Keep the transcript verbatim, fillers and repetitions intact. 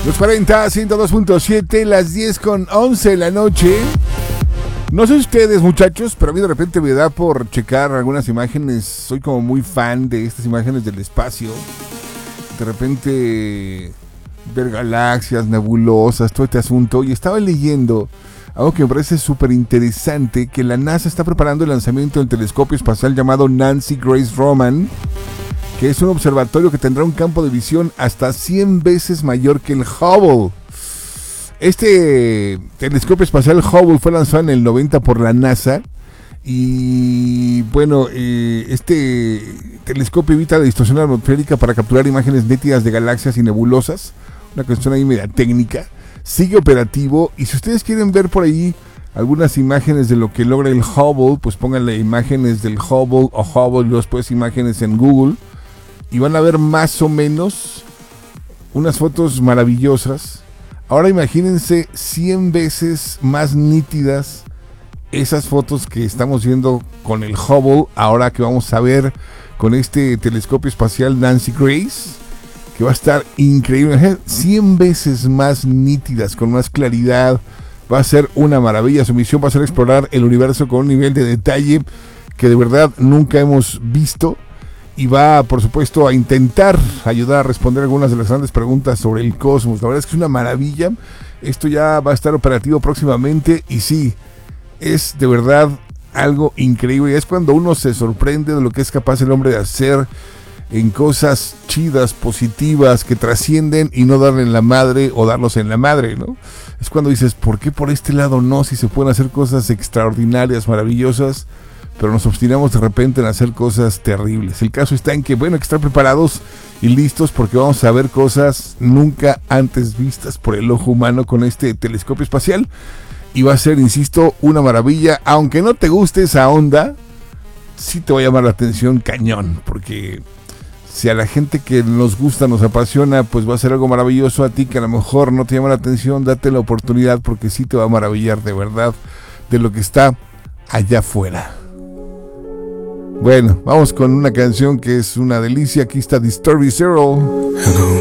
Los cuarenta, ciento dos punto siete, las diez con once de la noche. No sé ustedes, muchachos, pero a mí de repente me da por checar algunas imágenes. Soy como muy fan de estas imágenes del espacio. De repente ver galaxias, nebulosas, todo este asunto. Y estaba leyendo algo que me parece súper interesante, que la NASA está preparando el lanzamiento del telescopio espacial llamado Nancy Grace Roman, que es un observatorio que tendrá un campo de visión hasta cien veces mayor que el Hubble. Este telescopio espacial Hubble fue lanzado en el noventa por la NASA. Y bueno, eh, este telescopio evita la distorsión atmosférica para capturar imágenes nítidas de galaxias y nebulosas. Una cuestión ahí media técnica. Sigue operativo, y si ustedes quieren ver por ahí algunas imágenes de lo que logra el Hubble, pues pónganle imágenes del Hubble o Hubble y después imágenes en Google, y van a ver más o menos unas fotos maravillosas. Ahora imagínense cien veces más nítidas esas fotos que estamos viendo con el Hubble, ahora que vamos a ver con este telescopio espacial Nancy Grace, que va a estar increíble, cien veces más nítidas, con más claridad. Va a ser una maravilla. Su misión va a ser explorar el universo con un nivel de detalle que de verdad nunca hemos visto, y va, por supuesto, a intentar ayudar a responder algunas de las grandes preguntas sobre el cosmos. La verdad es que es una maravilla. Esto ya va a estar operativo próximamente, y sí, es de verdad algo increíble. Y es cuando uno se sorprende de lo que es capaz el hombre de hacer en cosas chidas, positivas, que trascienden, y no darle en la madre o darlos en la madre, ¿no? Es cuando dices, ¿por qué por este lado no? Si se pueden hacer cosas extraordinarias, maravillosas, pero nos obstinamos de repente en hacer cosas terribles. El caso está en que, bueno, hay que estar preparados y listos, porque vamos a ver cosas nunca antes vistas por el ojo humano con este telescopio espacial, y va a ser, insisto, una maravilla. Aunque no te guste esa onda, sí te va a llamar la atención cañón, porque si a la gente que nos gusta, nos apasiona, pues va a ser algo maravilloso. A ti que a lo mejor no te llama la atención, date la oportunidad, porque sí te va a maravillar de verdad de lo que está allá afuera. Bueno, vamos con una canción que es una delicia. Aquí está Disturbed Zero. Hello.